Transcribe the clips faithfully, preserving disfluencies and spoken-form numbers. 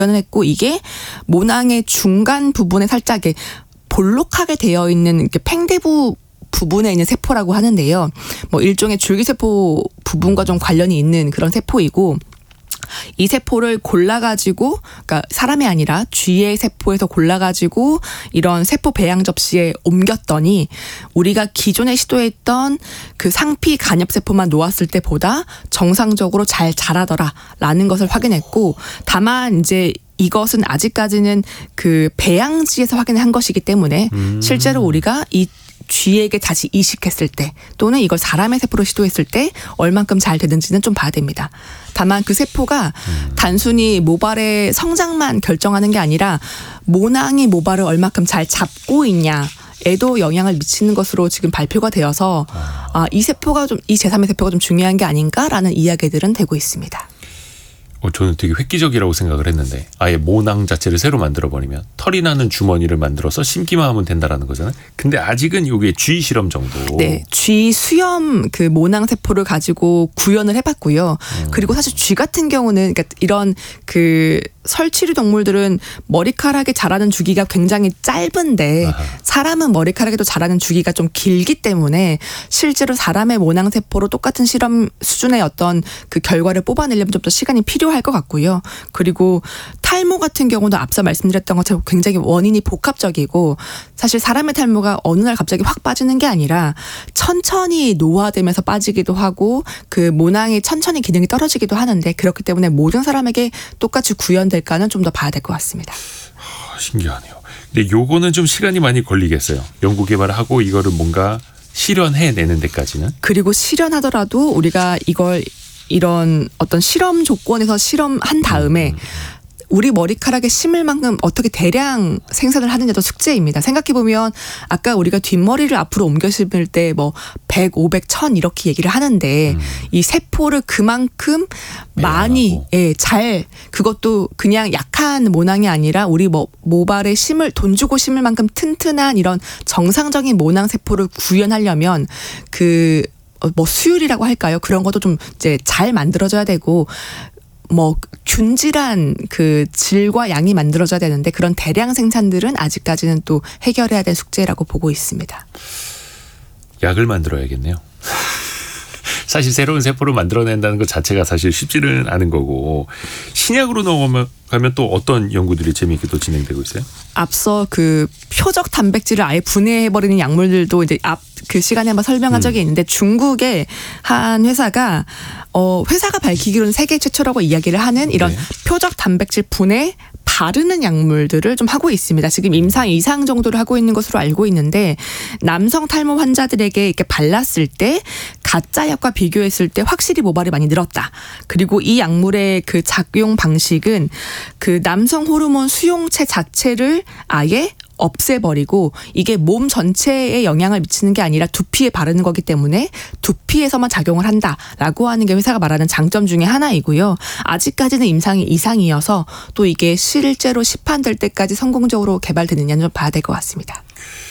했고 이게 모낭의 중간 부분에 살짝 볼록하게 되어 있는 이렇게 팽대부 부분에 있는 세포라고 하는데요. 뭐 일종의 줄기세포 부분과 좀 관련이 있는 그런 세포이고 이 세포를 골라가지고 그러니까 사람이 아니라 쥐의 세포에서 골라가지고 이런 세포 배양 접시에 옮겼더니 우리가 기존에 시도했던 그 상피 간엽세포만 놓았을 때보다 정상적으로 잘 자라더라라는 것을 확인했고 다만 이제 이것은 아직까지는 그 배양지에서 확인한 것이기 때문에 음. 실제로 우리가 이 쥐에게 다시 이식했을 때 또는 이걸 사람의 세포로 시도했을 때 얼만큼 잘 되는지는 좀 봐야 됩니다. 다만 그 세포가 음. 단순히 모발의 성장만 결정하는 게 아니라 모낭이 모발을 얼만큼 잘 잡고 있냐에도 영향을 미치는 것으로 지금 발표가 되어서 아, 이 세포가 좀 이 제삼의 세포가 좀 중요한 게 아닌가라는 이야기들은 되고 있습니다. 어, 저는 되게 획기적이라고 생각을 했는데 아예 모낭 자체를 새로 만들어버리면 털이 나는 주머니를 만들어서 심기만 하면 된다라는 거잖아요. 근데 아직은 이게 쥐 실험 정도. 네. 쥐 수염 그 모낭 세포를 가지고 구현을 해봤고요. 음. 그리고 사실 쥐 같은 경우는 그러니까 이런 그 설치류 동물들은 머리카락이 자라는 주기가 굉장히 짧은데 아하. 사람은 머리카락에도 자라는 주기가 좀 길기 때문에 실제로 사람의 모낭 세포로 똑같은 실험 수준의 어떤 그 결과를 뽑아내려면 좀 더 시간이 필요할 것 같고요. 그리고 탈모 같은 경우도 앞서 말씀드렸던 것처럼 굉장히 원인이 복합적이고 사실 사람의 탈모가 어느 날 갑자기 확 빠지는 게 아니라 천천히 노화되면서 빠지기도 하고 그 모낭이 천천히 기능이 떨어지기도 하는데 그렇기 때문에 모든 사람에게 똑같이 구현될까는 좀 더 봐야 될 것 같습니다. 아, 신기하네요. 근데 요거는 좀 시간이 많이 걸리겠어요. 연구 개발을 하고 이거를 뭔가 실현해내는 데까지는. 그리고 실현하더라도 우리가 이걸 이런 어떤 실험 조건에서 실험한 다음에 음. 우리 머리카락에 심을 만큼 어떻게 대량 생산을 하느냐도 숙제입니다. 생각해보면 아까 우리가 뒷머리를 앞으로 옮겨 심을 때 뭐 백, 오백, 천 이렇게 얘기를 하는데 음. 이 세포를 그만큼 많이 예, 잘 그것도 그냥 약한 모낭이 아니라 우리 뭐 모발에 심을 돈 주고 심을 만큼 튼튼한 이런 정상적인 모낭 세포를 구현하려면 그 뭐 수율이라고 할까요? 그런 것도 좀 이제 잘 만들어져야 되고 뭐 균질한 그 질과 양이 만들어져야 되는데 그런 대량 생산들은 아직까지는 또 해결해야 될 숙제라고 보고 있습니다. 약을 만들어야겠네요. 사실 새로운 세포를 만들어낸다는 것 자체가 사실 쉽지는 않은 거고 신약으로 넘어가면 또 어떤 연구들이 재미있게 또 진행되고 있어요? 앞서 그 표적 단백질을 아예 분해해버리는 약물들도 이제 앞 그 시간에 한번 설명한 적이 있는데 중국의 한 회사가 어 회사가 밝히기로는 세계 최초라고 이야기를 하는 이런 네. 표적 단백질 분해 바르는 약물들을 좀 하고 있습니다. 지금 임상 이상 정도를 하고 있는 것으로 알고 있는데 남성 탈모 환자들에게 이렇게 발랐을 때 가짜 약과 비교했을 때 확실히 모발이 많이 늘었다. 그리고 이 약물의 그 작용 방식은 그 남성 호르몬 수용체 자체를 아예 없애버리고 이게 몸 전체에 영향을 미치는 게 아니라 두피에 바르는 거기 때문에 두피에서만 작용을 한다라고 하는 게 회사가 말하는 장점 중에 하나이고요. 아직까지는 임상이 이상이어서 또 이게 실제로 시판될 때까지 성공적으로 개발되느냐는 좀 봐야 될 것 같습니다.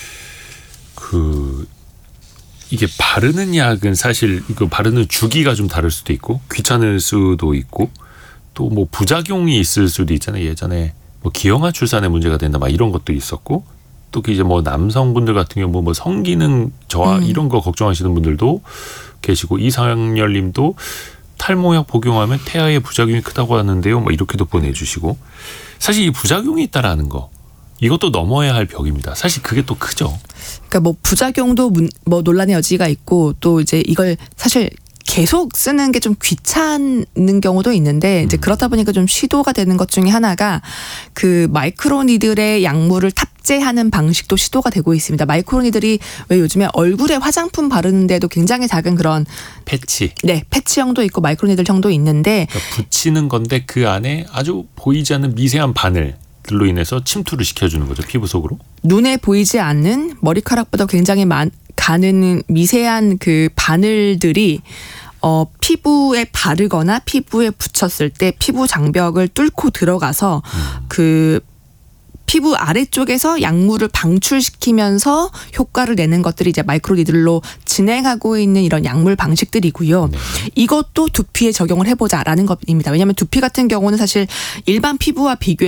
그 이게 바르는 약은 사실 이거 바르는 주기가 좀 다를 수도 있고 귀찮을 수도 있고 또 뭐 부작용이 있을 수도 있잖아요. 예전에 뭐 기형아 출산에 문제가 된다 막 이런 것도 있었고 또 이제 뭐 남성분들 같은 경우 뭐 성기능 저하 음. 이런 거 걱정하시는 분들도 계시고 이상열님도 탈모약 복용하면 태아의 부작용이 크다고 하는데요. 뭐 이렇게도 보내주시고 사실 이 부작용이 있다라는 거 이것도 넘어야 할 벽입니다. 사실 그게 또 크죠. 그러니까 뭐 부작용도 문, 뭐 논란의 여지가 있고 또 이제 이걸 사실 계속 쓰는 게 좀 귀찮은 경우도 있는데 이제 그렇다 보니까 좀 시도가 되는 것 중에 하나가 그 마이크로니들의 약물을 탑재하는 방식도 시도가 되고 있습니다. 마이크로니들이 왜 요즘에 얼굴에 화장품 바르는데도 굉장히 작은 그런 패치. 네, 패치형도 있고 마이크로니들형도 있는데 그러니까 붙이는 건데 그 안에 아주 보이지 않는 미세한 바늘 들로 인해서 침투를 시켜주는 거죠. 피부 속으로. 눈에 보이지 않는 머리카락보다 굉장히 많 가는 미세한 그 바늘들이 어, 피부에 바르거나 피부에 붙였을 때 피부 장벽을 뚫고 들어가서 음. 그 피부 아래쪽에서 약물을 방출시키면서 효과를 내는 것들이 이제 마이크로니들로 진행하고 있는 이런 약물 방식들이고요. 네. 이것도 두피에 적용을 해보자라는 겁니다. 왜냐하면 두피 같은 경우는 사실 일반 피부와 비교해